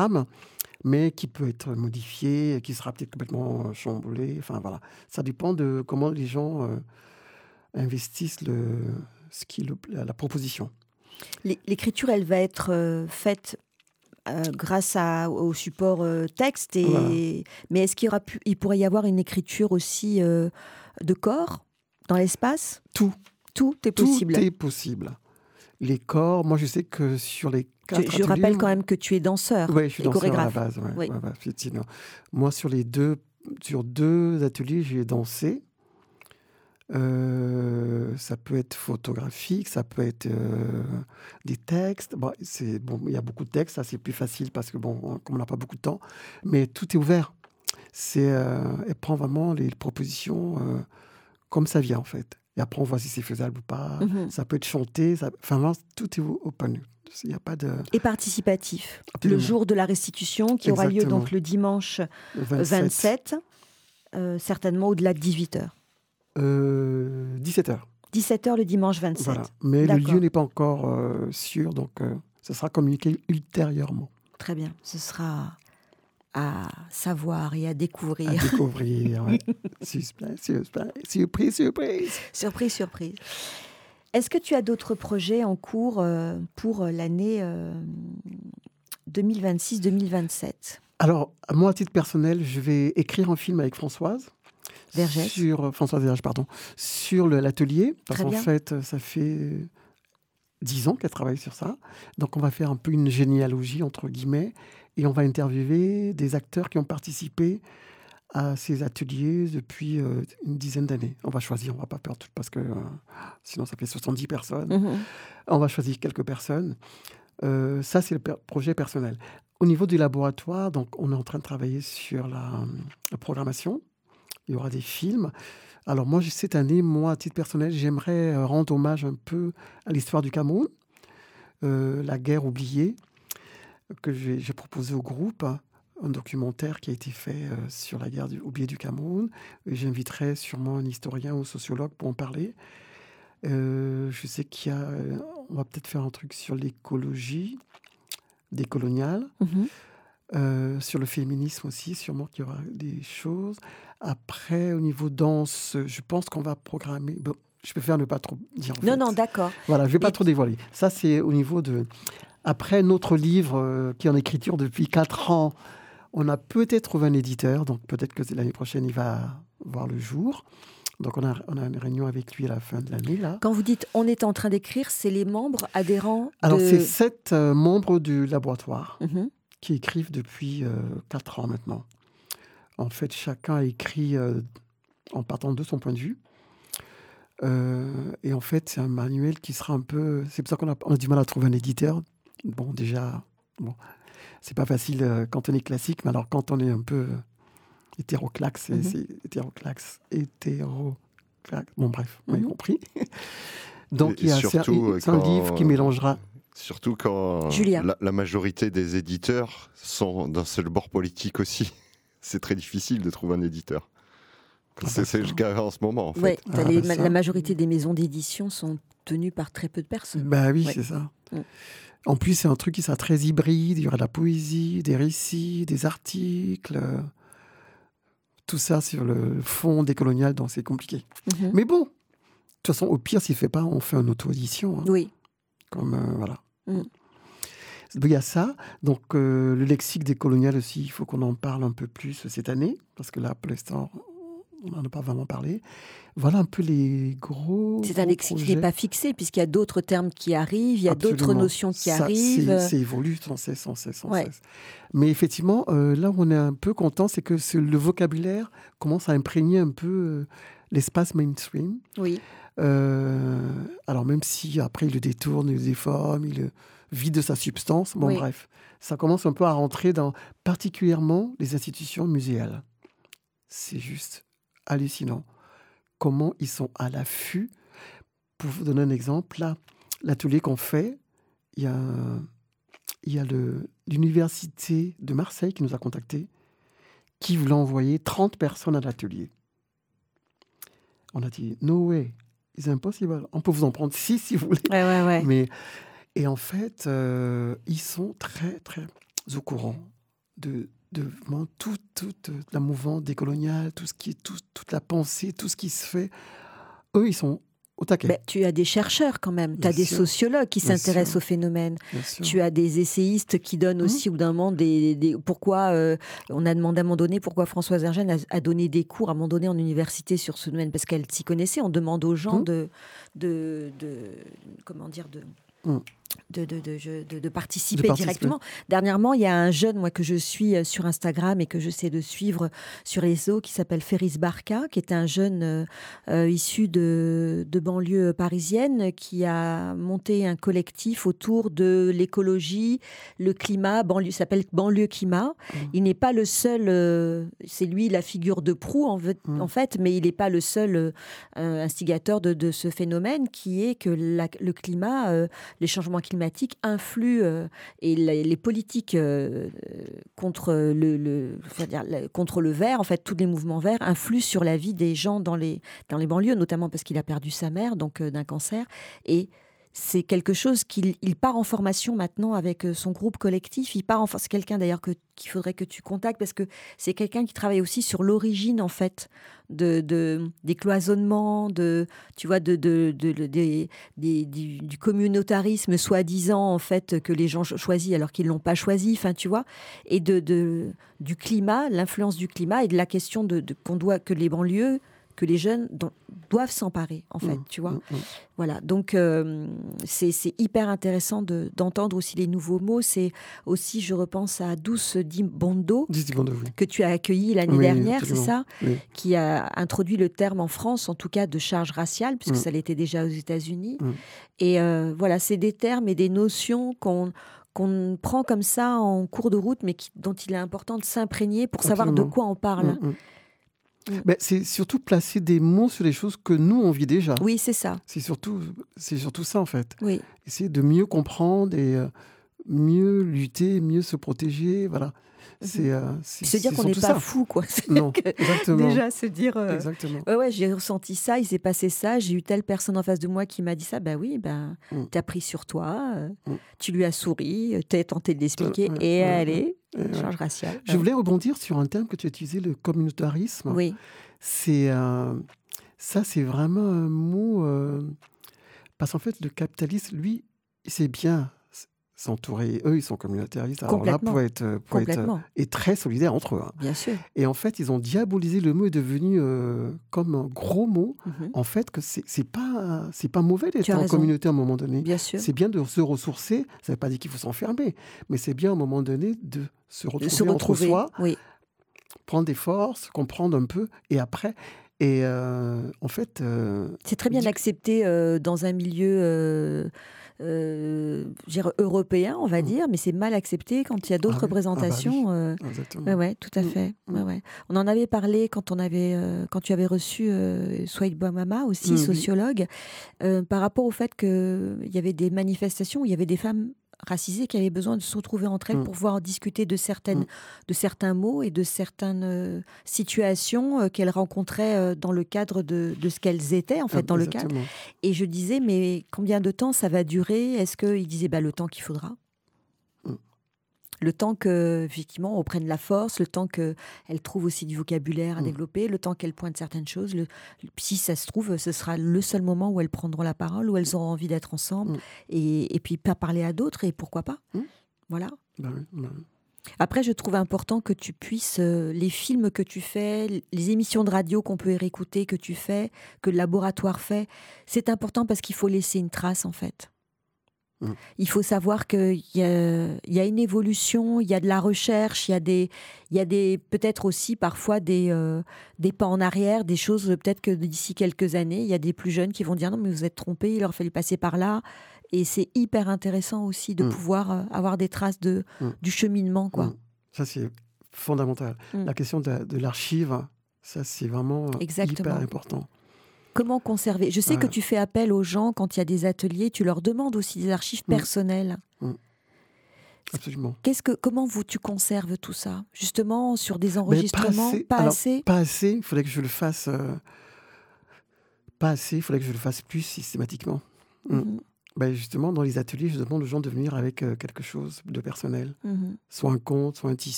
âme, mais qui peut être modifié, qui sera peut-être complètement chamboulé. Enfin, voilà. Ça dépend de comment les gens investissent la proposition. L'écriture, elle va être faite grâce au support texte. Voilà. Mais est-ce il pourrait y avoir une écriture aussi de corps dans l'espace? Tout Tout est possible. est possible. Les corps, moi je sais que sur les 4 Je ateliers... rappelle quand même que tu es danseur Oui, je suis et danseur à la chorégraphe. base. Oui. Ouais, effectivement. Moi, sur 2 ateliers, j'ai dansé. Ça peut être photographique, ça peut être des textes. Bon, il y a beaucoup de textes, ça c'est plus facile parce que comme on n'a pas beaucoup de temps, mais tout est ouvert. Elle prend vraiment les propositions comme ça vient en fait. Et après on voit si c'est faisable ou pas. Ça peut être chanté, vraiment tout est open. Il n'y a pas de... Et participatif. Absolument. Le jour de la restitution qui aura lieu donc le dimanche 27 certainement au-delà de 18h. 17h. 17h le dimanche 27. Voilà. Mais le lieu n'est pas encore sûr, donc ça sera communiqué ultérieurement. Très bien. Ce sera à savoir et à découvrir. À découvrir, ouais. Surprise. Surprise. Est-ce que tu as d'autres projets en cours pour l'année 2026-2027 ? Alors, moi, à titre personnel, je vais écrire un film avec Françoise Vergès, sur l'atelier. Parce qu'en fait, ça fait 10 ans qu'elle travaille sur ça. Donc, on va faire un peu une généalogie, entre guillemets, et on va interviewer des acteurs qui ont participé à ces ateliers depuis une dizaine d'années. On va choisir, on ne va pas perdre tout, parce que sinon, ça fait 70 personnes. On va choisir quelques personnes. Ça, c'est le projet personnel. Au niveau du laboratoire, donc, on est en train de travailler sur la programmation. Il y aura des films. Alors moi, cette année, à titre personnel, j'aimerais rendre hommage un peu à l'histoire du Cameroun, la guerre oubliée, que j'ai proposé au groupe, un documentaire qui a été fait sur la guerre oubliée du Cameroun. Et j'inviterai sûrement un historien ou sociologue pour en parler. Je sais on va peut-être faire un truc sur l'écologie décoloniale. Sur le féminisme aussi, sûrement qu'il y aura des choses. Après, au niveau danse, je pense qu'on va programmer... Bon, je préfère ne pas trop dire, en fait. Non, d'accord. Voilà, je ne vais pas trop dévoiler. Ça, c'est au niveau de... Après, notre livre, qui est en écriture depuis 4 ans, on a peut-être trouvé un éditeur, donc peut-être que l'année prochaine, il va voir le jour. Donc, on a une réunion avec lui à la fin de l'année, là. Quand vous dites « on est en train d'écrire », c'est les membres adhérents Alors, c'est 7 membres du laboratoire. Qui écrivent depuis 4 ans maintenant. En fait, chacun a écrit en partant de son point de vue. Et en fait, c'est un manuel qui sera un peu... C'est pour ça qu'on a du mal à trouver un éditeur. Bon, déjà, c'est pas facile quand on est classique, mais alors quand on est un peu hétéroclaxe, c'est hétéroclaxe. Bon, bref, vous m'avez compris. Donc, c'est un livre qui mélangera... Surtout quand la majorité des éditeurs sont d'un seul bord politique aussi. C'est très difficile de trouver un éditeur. C'est le cas en ce moment, en fait. La majorité des maisons d'édition sont tenues par très peu de personnes. Bah oui, c'est ça. En plus, c'est un truc qui sera très hybride. Il y aura de la poésie, des récits, des articles. Tout ça sur le fond décolonial, donc c'est compliqué. Mais bon, de toute façon, au pire, s'il ne fait pas, on fait une auto-édition. Oui. Comme, voilà. Il y a ça. Donc, le lexique décolonial aussi, il faut qu'on en parle un peu plus cette année, parce que là, pour l'instant, on n'en a pas vraiment parlé. Voilà un peu les gros C'est un lexique qui n'est pas fixé, puisqu'il y a d'autres termes qui arrivent, il y a d'autres notions qui arrivent. Ça évolue sans cesse. Mais effectivement, là où on est un peu content, c'est que le vocabulaire commence à imprégner un peu l'espace mainstream. Oui. Alors même si après il le détourne, il le déforme, il le vide de sa substance, bref, ça commence un peu à rentrer dans particulièrement les institutions muséales. C'est juste hallucinant comment ils sont à l'affût. Pour vous donner un exemple, là, l'atelier qu'on fait, il y a l'université de Marseille qui nous a contactés, qui voulait envoyer 30 personnes à l'atelier. On a dit « No way ». C'est impossible. On peut vous en prendre 6 si vous voulez. Ouais. Et en fait, ils sont très, très... au courant de vraiment tout la mouvement décolonial, toute la pensée, tout ce qui se fait. Eux, ils sont au taquet. Ben, tu as des chercheurs quand même, tu as des sociologues qui s'intéressent au phénomène, tu as des essayistes qui donnent aussi au bout d'un moment pourquoi on a demandé à un moment donné pourquoi Françoise Vergène a donné des cours à un moment donné en université sur ce phénomène, parce qu'elle s'y connaissait. On demande aux gens de participer directement. Dernièrement, il y a un jeune, moi, que je suis sur Instagram et que j'essaie de suivre sur les réseaux, qui s'appelle Ferris Barka, qui est un jeune issu de banlieue parisienne, qui a monté un collectif autour de l'écologie, le climat, s'appelle Banlieue Climat. Il n'est pas le seul, c'est lui la figure de proue en fait, mais il n'est pas le seul instigateur de ce phénomène, qui est que le climat, les changements climatiques influent et les politiques contre le vert, en fait, tous les mouvements verts influent sur la vie des gens dans les banlieues, notamment parce qu'il a perdu sa mère, donc d'un cancer. Et c'est quelque chose qu'il part en formation maintenant avec son groupe collectif. C'est quelqu'un d'ailleurs qu'il faudrait que tu contactes, parce que c'est quelqu'un qui travaille aussi sur l'origine en fait des cloisonnements, du communautarisme soi-disant en fait que les gens choisissent alors qu'ils l'ont pas choisi. Enfin, tu vois, et du climat, l'influence du climat et de la question que les banlieues, que les jeunes doivent s'emparer, en fait, tu vois. Voilà, donc c'est hyper intéressant d'entendre aussi les nouveaux mots. C'est aussi, je repense à Douce Dibondo, que tu as accueilli l'année dernière, c'est ça, qui a introduit le terme en France, en tout cas de charge raciale, puisque ça l'était déjà aux États-Unis. Et voilà, c'est des termes et des notions qu'on prend comme ça en cours de route, mais dont il est important de s'imprégner pour savoir de quoi on parle. Ben, c'est surtout placer des mots sur les choses que nous, on vit déjà. Oui, c'est ça. C'est surtout ça, en fait. Oui. Essayer de mieux comprendre et mieux lutter, mieux se protéger, voilà. Se dire qu'on n'est pas fou, quoi. Non, exactement. Déjà, se dire... Exactement. Ouais, j'ai ressenti ça, il s'est passé ça, j'ai eu telle personne en face de moi qui m'a dit ça, bah oui, t'as pris sur toi, tu lui as souri, t'as tenté de l'expliquer, et allez, charge raciale. Je voulais rebondir sur un terme que tu as utilisé, le communautarisme. Oui. Ça, c'est vraiment un mot... parce qu'en fait, le capitaliste, lui, c'est bien... s'entourer. Eux, ils sont communautaristes. Alors là, pour être et très solidaires entre eux. Bien sûr. Et en fait, ils ont diabolisé le mot, est devenu comme un gros mot. En fait, que c'est pas mauvais d'être en communauté à un moment donné. Bien sûr. C'est bien de se ressourcer. Ça ne veut pas dire qu'il faut s'enfermer, mais c'est bien à un moment donné de se retrouver entre soi, prendre des forces, comprendre un peu, et après. Et en fait, c'est très bien d'accepter dans un milieu. Européen, on va dire, mais c'est mal accepté quand il y a d'autres représentations. Ouais, tout à fait. Ouais. On en avait parlé quand tu avais reçu Souaïd Bouamama, aussi sociologue, par rapport au fait qu'il y avait des manifestations où il y avait des femmes racisées qui avaient besoin de se retrouver entre elles pour pouvoir discuter de certains mots et de certaines situations qu'elles rencontraient dans le cadre de ce qu'elles étaient, en fait, dans le cadre. Et je disais, mais combien de temps ça va durer ? Est-ce qu'il disait, le temps qu'il faudra ? Le temps qu'effectivement on prenne la force, le temps qu'elle trouve aussi du vocabulaire à développer, le temps qu'elle pointe certaines choses. Si ça se trouve, ce sera le seul moment où elles prendront la parole, où elles auront envie d'être ensemble et puis pas parler à d'autres, et pourquoi pas. Voilà. Après, je trouve important que tu puisses, les films que tu fais, les émissions de radio qu'on peut réécouter, que tu fais, que le laboratoire fait, c'est important parce qu'il faut laisser une trace, en fait. Il faut savoir qu'il y a une évolution, il y a de la recherche, il y a des peut-être aussi parfois des pas en arrière, des choses peut-être que d'ici quelques années, il y a des plus jeunes qui vont dire non mais vous êtes trompés, il leur fallait passer par là. Et c'est hyper intéressant aussi de pouvoir avoir des traces du cheminement, quoi. Ça, c'est fondamental. La question de l'archive, ça, c'est vraiment hyper important. Comment conserver ? Je sais que tu fais appel aux gens quand il y a des ateliers, tu leur demandes aussi des archives personnelles. Absolument. Comment tu conserves tout ça ? Justement, sur des enregistrements, pas assez. Pas assez, il faudrait que je le fasse... Pas assez, il faudrait que je le fasse plus systématiquement. Justement, dans les ateliers, je demande aux gens de venir avec quelque chose de personnel. Soit un conte, soit un tissu.